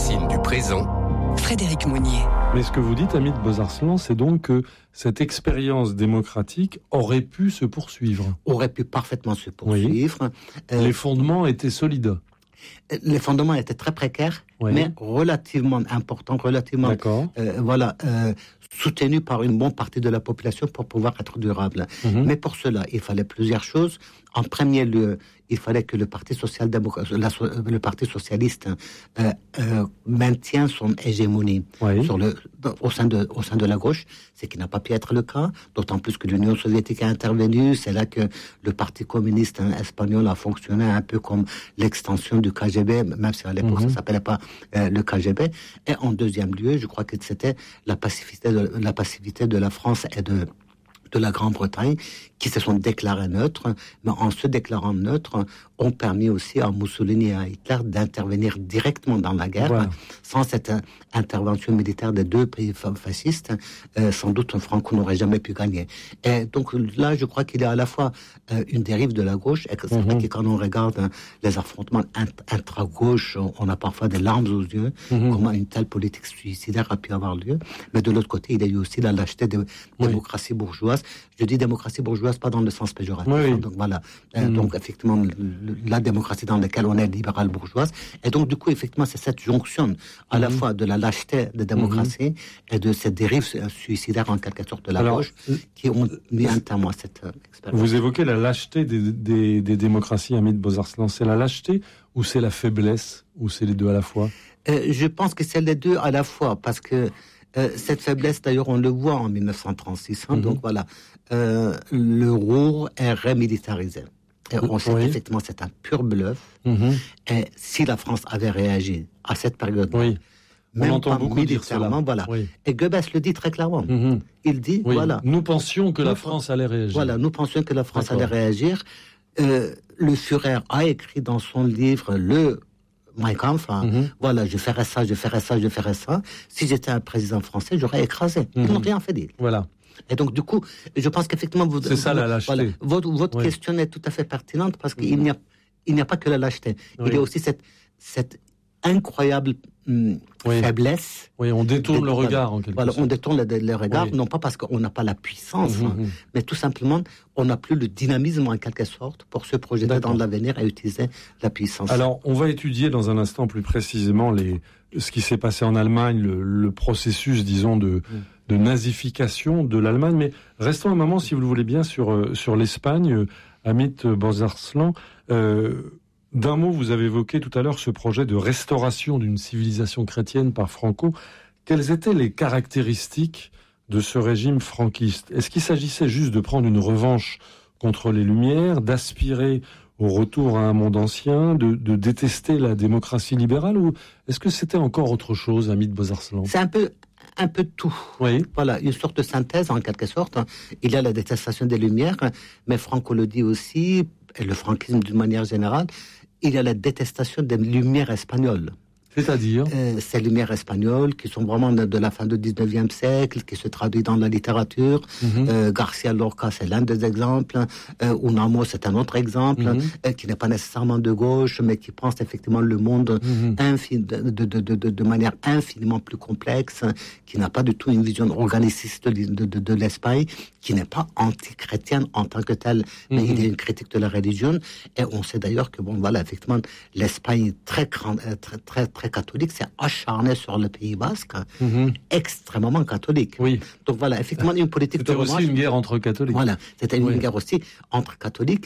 racines du présent. Frédéric Mounier. Mais ce que vous dites, Hamid Bozarslan, c'est donc que cette expérience démocratique aurait pu se poursuivre. Aurait pu parfaitement se poursuivre. Oui. Les fondements étaient solides. Les fondements étaient très précaires, oui. mais relativement importants, soutenus par une bonne partie de la population pour pouvoir être durables. Mais pour cela, il fallait plusieurs choses. En premier lieu, il fallait que le Parti socialiste maintienne son hégémonie au sein de la gauche, ce qui n'a pas pu être le cas, d'autant plus que l'Union soviétique a intervenu. C'est là que le Parti communiste espagnol a fonctionné un peu comme l'extension du KGB, même si à l'époque ça ne s'appelait pas le KGB. Et en deuxième lieu, je crois que c'était la passivité de la France et de la Grande-Bretagne, qui se sont déclarés neutres, mais en se déclarant neutres, ont permis aussi à Mussolini et à Hitler d'intervenir directement dans la guerre. Voilà. Sans cette intervention militaire des deux pays fascistes, sans doute Franco n'aurait jamais pu gagner. Et donc là, je crois qu'il y a à la fois une dérive de la gauche, et que c'est vrai que quand on regarde les affrontements intra-gauche, on a parfois des larmes aux yeux, comment une telle politique suicidaire a pu avoir lieu. Mais de l'autre côté, il y a eu aussi la lâcheté de démocratie bourgeoise. Je dis démocratie bourgeoise, pas dans le sens péjoratif. Oui. Donc voilà. Donc effectivement, la démocratie dans laquelle on est libérale bourgeoise. Et donc du coup, effectivement, c'est cette jonction à la fois de la lâcheté de démocratie et de cette dérive suicidaire en quelque sorte de la gauche qui ont mis un terme à cette expérience. Vous évoquez la lâcheté des démocraties, Hamid Bozarslan. C'est la lâcheté ou c'est la faiblesse ou c'est les deux à la fois? Je pense que c'est les deux à la fois parce que cette faiblesse, d'ailleurs, on le voit en 1936. Donc voilà, le Ruhr est remilitarisé. Et on sait qu'effectivement, c'est un pur bluff. Et si la France avait réagi à cette période-là, même pas militairement, voilà. Et Goebbels le dit très clairement. Il dit, nous pensions que la France allait réagir. Voilà, nous pensions que la France allait réagir. Le Führer a écrit dans son livre le Mein Kampf, voilà, je ferais ça. Si j'étais un président français, j'aurais écrasé. Ils n'ont rien fait dire. Voilà. Et donc, du coup, je pense qu'effectivement, c'est ça la lâcheté. Voilà, votre question est tout à fait pertinente parce qu'il n'y a pas que la lâcheté. Il y a aussi cette incroyable faiblesse. Oui, on détourne le regard en quelque sorte. On détourne le regard, non pas parce qu'on n'a pas la puissance, mais tout simplement, on n'a plus le dynamisme en quelque sorte pour se projeter dans l'avenir et utiliser la puissance. Alors, on va étudier dans un instant plus précisément ce qui s'est passé en Allemagne, le processus, disons, de nazification de l'Allemagne. Mais restons un moment, si vous le voulez bien, sur l'Espagne. Hamid Bozarslan, d'un mot, vous avez évoqué tout à l'heure ce projet de restauration d'une civilisation chrétienne par Franco. Quelles étaient les caractéristiques de ce régime franquiste? Est-ce qu'il s'agissait juste de prendre une revanche contre les Lumières, d'aspirer au retour à un monde ancien, de détester la démocratie libérale, ou est-ce que c'était encore autre chose, Hamid Bozarslan? C'est un peu tout. Oui. Voilà, une sorte de synthèse en quelque sorte. Il y a la détestation des Lumières, mais Franco le dit aussi, et le franquisme d'une manière générale, il y a la détestation des Lumières espagnoles. C'est-à-dire ces Lumières espagnoles qui sont vraiment de la fin du 19e siècle, qui se traduisent dans la littérature. Garcia Lorca, c'est l'un des exemples. Unamo, c'est un autre exemple, qui n'est pas nécessairement de gauche, mais qui pense effectivement le monde de manière infiniment plus complexe, qui n'a pas du tout une vision organiciste de l'Espagne, qui n'est pas anti-chrétienne en tant que telle, mais il est une critique de la religion. Et on sait d'ailleurs que, effectivement, l'Espagne très catholique, c'est acharné sur le Pays Basque, extrêmement catholique. Oui. Donc voilà, effectivement, une politique c'était de revanche. C'était aussi une guerre entre catholiques. Voilà, c'était une guerre aussi entre catholiques,